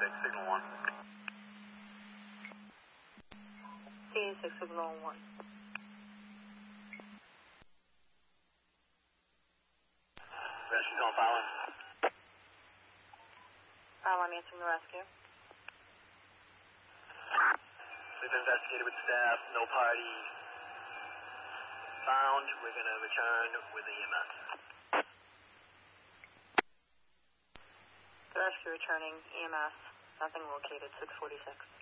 signal 1. C6, signal 1. Rescue call following. I'm answering the rescue. We've investigated with staff, no party found. We're going to return with the EMS. The rescue returning, EMS, nothing located, 646.